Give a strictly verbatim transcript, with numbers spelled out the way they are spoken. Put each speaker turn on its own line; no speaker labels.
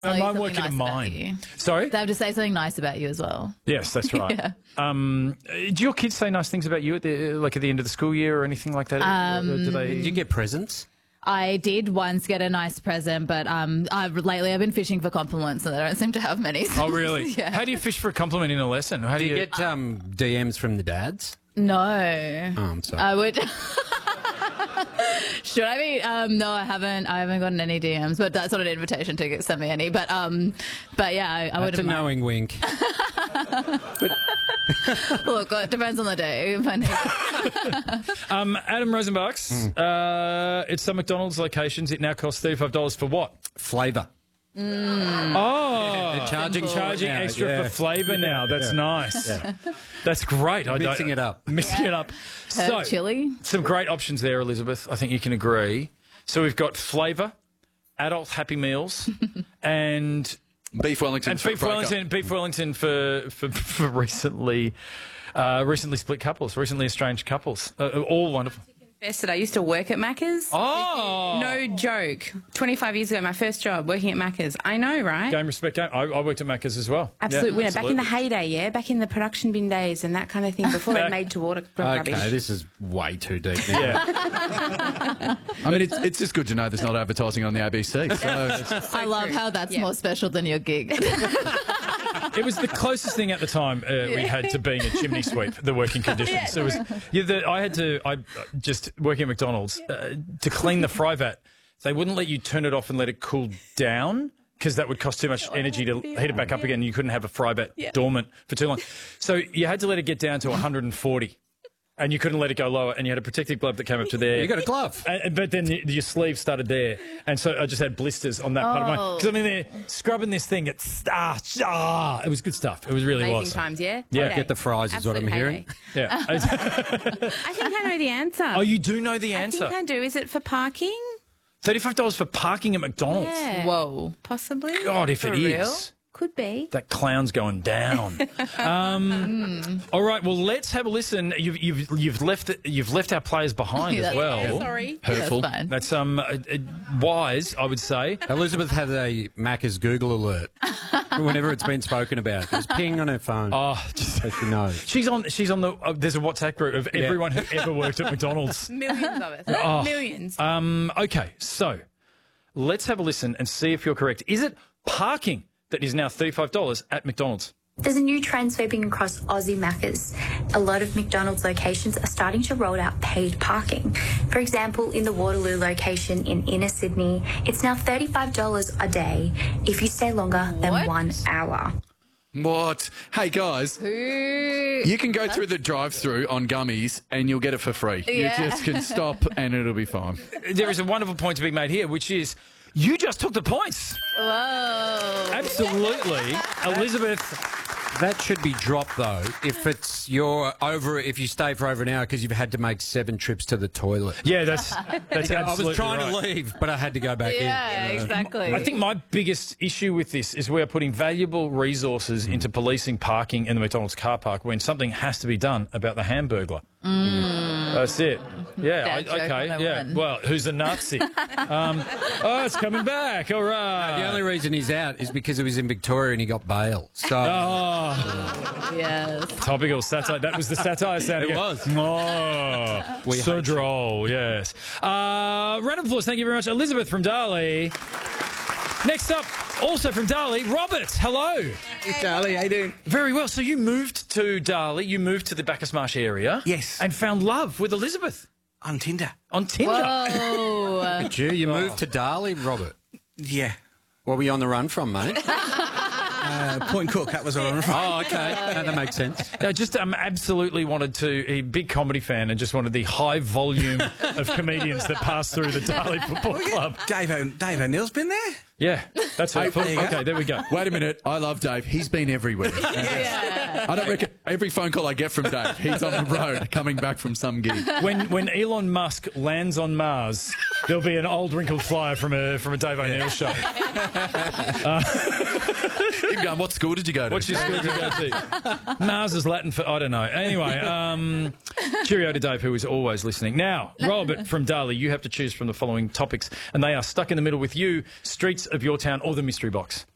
No, mine
something
work in a
nice about
mine.
you.
Sorry?
They have to say something nice about you as well.
Yes, that's right.
Yeah.
Um, do your kids say nice things about you at the like at the end of the school year or anything like that?
Um,
do they?
Did you get presents?
I did once get a nice present, but um, I've, lately I've been fishing for compliments and I don't seem to have many.
Oh, really?
Yeah.
How do you fish for a compliment in a lesson? How do,
Do you
you
get um, D Ms from the dads?
No.
Oh, I'm sorry.
I would. Should I be? Um, no, I haven't. I haven't gotten any D Ms, but that's not an invitation to get, send me any. But um, but yeah, I, I would.
That's a knowing wink.
Look, it depends on the day. If I need-
Um, Adam Rosenbach's. Uh, it's some McDonald's locations. It now costs thirty-five dollars for what?
Flavour.
Oh,
They're charging
charging
now,
extra
yeah.
for flavour now. That's nice. That's great. I don't-
Mixing it up.
Mixing it up.
Herb
So,
chili.
some great options there, Elizabeth. I think you can agree. So we've got flavour, adult Happy Meals, and
Beef Wellington.
and
for a
beef
breakup.
Wellington. Beef Wellington for for, for recently, uh, recently split couples, recently estranged couples. Uh, all wonderful.
Confess that I used to work at Macca's.
Oh,
No joke. twenty-five years ago, my first job working at Macca's. I know, right?
Game, respect, game. I, I worked at Macca's as well.
Absolute
Yeah,
winner. Back in the
absolutely.
heyday, yeah? Back in the production bin days and that kind of thing before they made to order rubbish.
Okay, this is way too deep. Now.
Yeah.
I mean, it's, it's just good to know there's not advertising on the A B C. So it's-
I love how that's more special than your gig.
It was the closest thing at the time uh, we had to being a chimney sweep, the working conditions. It was, yeah, the, I had to, I just working at McDonald's, uh, to clean the fry vat, they wouldn't let you turn it off and let it cool down because that would cost too much energy to heat it back up again. You couldn't have a fry vat dormant for too long. So you had to let it get down to one hundred forty. And you couldn't let it go lower, and you had a protective glove that came up to there.
You got a glove.
And, but then y- your sleeve started there, and so I just had blisters on that part of mine. Because I'm in there scrubbing this thing. It's ah, ah, it was good stuff. It was really
Amazing
was.
times, yeah?
Yeah.
Heyday.
Get the fries is what I'm
Absolute
hearing.
heyday.
Yeah.
I think I know the answer.
Oh, you do know the
I
answer.
think I do. Is it for parking?
Thirty-five dollars for parking at McDonald's.
Yeah.
Whoa.
Possibly.
God, if
For
it
real?
is.
Could be.
That clown's going down. um, all right, well, let's have a listen. You've you've you've left you've left our players behind
Yeah,
as well.
Sorry.
Hurtful.
That's fine.
That's um uh, uh, wise, I would say.
Elizabeth had a Macca's Google alert whenever it's been spoken about. It was ping on her phone.
Oh, just,
So she knows.
she's on. She's on the. Uh, there's a WhatsApp group of everyone who ever worked at McDonald's.
Millions of us.
Oh.
Millions.
Um, okay, so let's have a listen and see if you're correct. Is it parking that is now thirty-five dollars at McDonald's?
There's a new trend sweeping across Aussie Maccas. A lot of McDonald's locations are starting to roll out paid parking. For example, in the Waterloo location in inner Sydney, it's now thirty-five dollars a day if you stay longer than
What?
one hour.
what? Hey, guys, you can go through the drive-through on gummies and you'll get it for free.
Yeah.
You just can stop and it'll be fine.
There is a wonderful point to be made here, which is you just took the points.
Whoa.
Absolutely, Elizabeth.
That should be dropped though. If it's you're over, if you stay for over an hour because you've had to make seven trips to the toilet.
Yeah, that's that's
I
absolutely
was trying
right.
to leave, but I had to go back
Yeah,
in.
exactly.
I think my biggest issue with this is we are putting valuable resources into policing parking in the McDonald's car park when something has to be done about the Hamburglar. That's it. Yeah, I,
Dad joke
okay,
one oh
yeah.
one.
Well, who's a Nazi? um, oh, it's coming back. All right.
The only reason he's out is because he was in Victoria and he got bail. So
Oh,
Yes.
topical satire. That was the satire sound.
It
again.
was.
Oh,
We
so
hate
droll, yes. Uh, round of applause. Thank you very much. Elizabeth from Darley. Next up, also from Darley, Robert. Hello.
Hey, Charlie, how you doing?
Very well. So you moved to Darley, you moved to the Bacchus Marsh area.
Yes.
And found love with Elizabeth
On Tinder.
on Tinder.
Whoa.
Did you, you moved to Darley, Robert.
Yeah.
What were you on the run from, mate?
Uh, Point Cook, that was all right.
Oh, okay. No, that makes sense.
I just um, absolutely wanted to, a big comedy fan, and just wanted the high volume of comedians that pass through the Darley Football Club.
Dave, o- Dave O'Neill's been there?
Yeah, that's hurtful.
there you go.
Okay, there we go.
Wait a minute. I love Dave. He's been everywhere.
Yeah.
I don't reckon every phone call I get from Dave, he's on the road coming back from some gig.
When when Elon Musk lands on Mars, there'll be an old wrinkled flyer from a from a Dave O'Neill show.
You're going, what school did you go to?
What's your school to go to? Mars is Latin for I don't know. Anyway, um, cheerio to Dave, who is always listening. Now, Robert from Darley, you have to choose from the following topics, and they are stuck in the middle with you: streets of your town or the mystery box.